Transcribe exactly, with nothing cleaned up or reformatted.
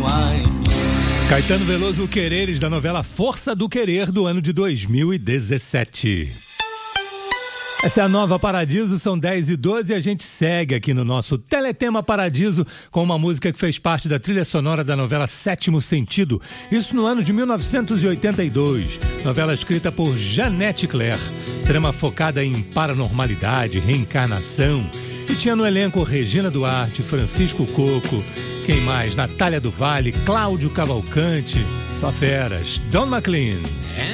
Caetano Veloso, o Quereres, da novela Força do Querer, do ano de dois mil e dezessete. Essa é a Nova Paradiso, são dez e doze e a gente segue aqui no nosso Teletema Paradiso com uma música que fez parte da trilha sonora da novela Sétimo Sentido, isso no ano de mil novecentos e oitenta e dois, novela escrita por Janete Claire, trama focada em paranormalidade, reencarnação, e tinha no elenco Regina Duarte, Francisco Coco, quem mais? Natália do Vale, Cláudio Cavalcante, só feras, Don McLean.